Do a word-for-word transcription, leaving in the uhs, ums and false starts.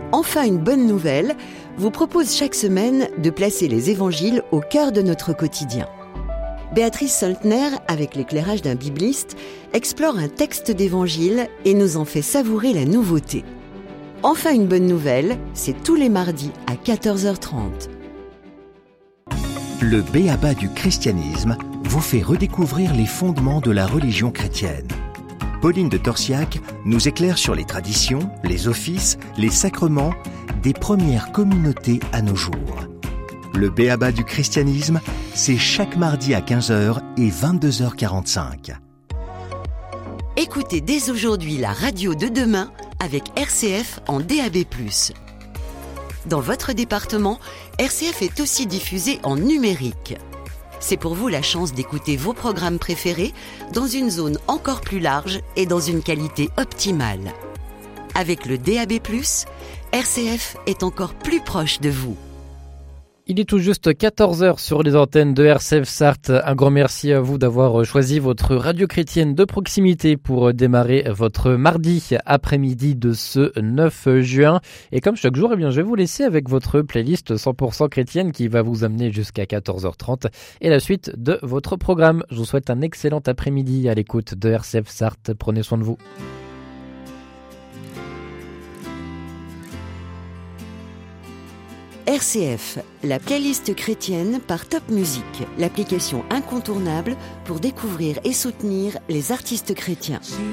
Enfin une bonne nouvelle, vous propose chaque semaine de placer les évangiles au cœur de notre quotidien. Béatrice Soltner, avec l'éclairage d'un bibliste, explore un texte d'évangile et nous en fait savourer la nouveauté. Enfin une bonne nouvelle, c'est tous les mardis à quatorze heures trente. Le b.a.-ba du christianisme vous fait redécouvrir les fondements de la religion chrétienne. Pauline de Torsiac nous éclaire sur les traditions, les offices, les sacrements des premières communautés à nos jours. Le b.a.-ba du christianisme, c'est chaque mardi à quinze heures et vingt-deux heures quarante-cinq. Écoutez dès aujourd'hui la radio de demain avec R C F en D A B plus. Dans votre département, R C F est aussi diffusé en numérique. C'est pour vous la chance d'écouter vos programmes préférés dans une zone encore plus large et dans une qualité optimale. Avec le D A B plus, R C F est encore plus proche de vous. Il est tout juste quatorze heures sur les antennes de R C F Sarthe. Un grand merci à vous d'avoir choisi votre radio chrétienne de proximité pour démarrer votre mardi après-midi de ce neuf juin. Et comme chaque jour, eh bien, je vais vous laisser avec votre playlist cent pour cent chrétienne qui va vous amener jusqu'à quatorze heures trente et la suite de votre programme. Je vous souhaite un excellent après-midi à l'écoute de R C F Sarthe. Prenez soin de vous. R C F, la playlist chrétienne par Top Music, l'application incontournable pour découvrir et soutenir les artistes chrétiens.